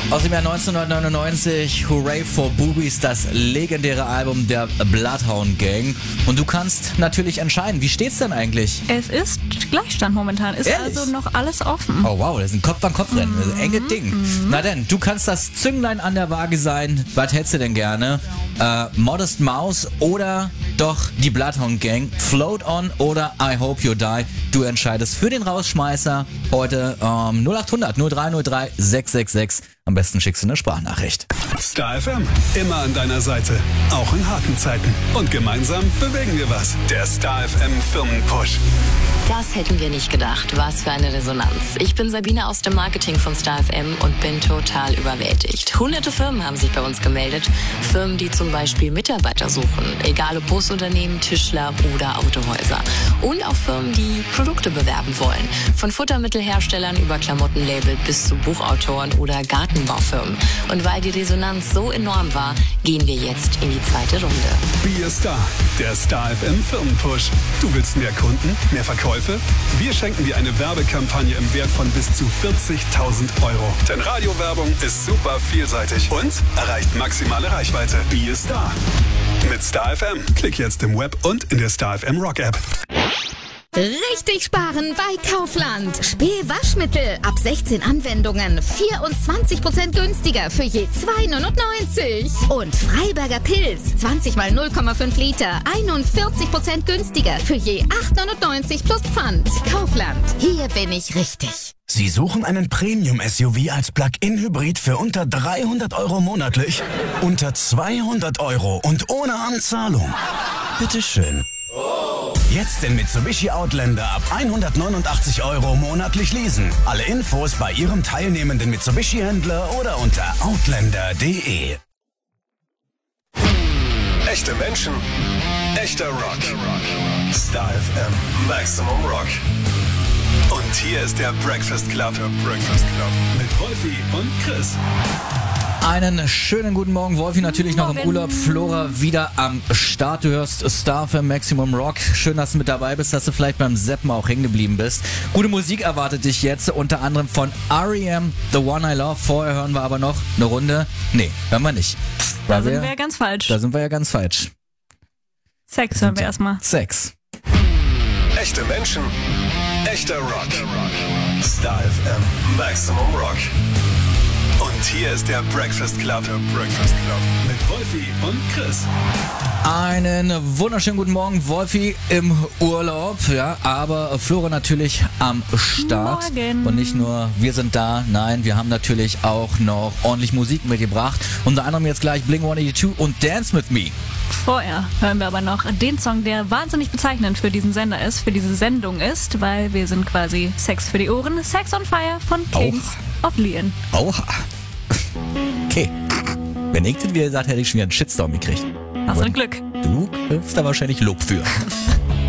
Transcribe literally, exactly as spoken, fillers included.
Aus dem Jahr neunzehnhundertneunundneunzig, Hooray for Boobies, das legendäre Album der Bloodhound Gang. Und du kannst natürlich entscheiden, wie steht's denn eigentlich? Es ist Gleichstand momentan, ist Ehrlich? also noch alles offen. Oh wow, das ist ein Kopf-an-Kopf-Rennen, das ist ein enge Ding. Mhm. Na denn, du kannst das Zünglein an der Waage sein. Was hättest du denn gerne? Äh, Modest Mouse oder doch die Bloodhound Gang? Float On oder I Hope You Die? Du entscheidest für den Rausschmeißer heute ähm, null acht hundert null drei null drei sechs sechs sechs. Am besten schickst du eine Sprachnachricht. Star F M, immer an deiner Seite, auch in harten Zeiten. Und gemeinsam bewegen wir was. Der Star F M Firmenpush. Das hätten wir nicht gedacht. Was für eine Resonanz. Ich bin Sabine aus dem Marketing von Star F M und bin total überwältigt. Hunderte Firmen haben sich bei uns gemeldet. Firmen, die zum Beispiel Mitarbeiter suchen. Egal ob Busunternehmen, Tischler oder Autohäuser. Und auch Firmen, die Produkte bewerben wollen. Von Futtermittelherstellern über Klamottenlabel bis zu Buchautoren oder Gartenbaufirmen. Und weil die Resonanz so enorm war, gehen wir jetzt in die zweite Runde. Be a Star, der Star F M Firmenpush. Du willst mehr Kunden, mehr Verkäufe? Wir schenken dir eine Werbekampagne im Wert von bis zu vierzigtausend Euro. Denn Radiowerbung ist super vielseitig und erreicht maximale Reichweite. Be a Star. Mit Star F M. Klick jetzt im Web und in der Star F M Rock App. Richtig sparen bei Kaufland. Spülwaschmittel ab sechzehn Anwendungen. vierundzwanzig Prozent günstiger für je zwei neunundneunzig. Und Freiberger Pilz. zwanzig mal null Komma fünf Liter. einundvierzig Prozent günstiger für je acht neunundneunzig plus Pfand. Kaufland. Hier bin ich richtig. Sie suchen einen Premium-S U V als Plug-in-Hybrid für unter dreihundert Euro monatlich? Unter zweihundert Euro und ohne Anzahlung? Bitteschön. Jetzt den Mitsubishi Outlander ab hundertneunundachtzig Euro monatlich leasen. Alle Infos bei Ihrem teilnehmenden Mitsubishi-Händler oder unter outlander punkt de. Echte Menschen, echter Rock. Star F M, Maximum Rock. Und hier ist der Breakfast Club. Der Breakfast Club. Mit Wolfi und Chris. Einen schönen guten Morgen, Wolfi, natürlich noch im Morgen. Urlaub, Flora wieder am Start. Du hörst Star F M Maximum Rock. Schön, dass du mit dabei bist, dass du vielleicht beim Seppen auch hängen geblieben bist. Gute Musik erwartet dich jetzt, unter anderem von R E M, The One I Love. Vorher hören wir aber noch eine Runde. Nee, hören wir nicht. Da Weil sind wir, wir ja ganz falsch. da sind wir ja ganz falsch. Sex hören wir erstmal. Sex. Echte Menschen, echter Rock. Star F M, Maximum Rock. Und hier ist der Breakfast Club. Der Breakfast Club. Mit Wolfi und Chris. Einen wunderschönen guten Morgen, Wolfi im Urlaub, ja, aber Flora natürlich am Start. Morgen. Und nicht nur wir sind da, nein, wir haben natürlich auch noch ordentlich Musik mitgebracht. Unter anderem jetzt gleich Blink one eighty-two und Dance With Me. Vorher hören wir aber noch den Song, der wahnsinnig bezeichnend für diesen Sender ist, für diese Sendung ist, weil wir sind quasi Sex für die Ohren. Sex on Fire von Kings of Leon. Oha. Okay. Wenn ich das wieder gesagt hätte, ich schon wieder einen Shitstorm gekriegt. Hast du Glück. Du kriegst da wahrscheinlich Lob für.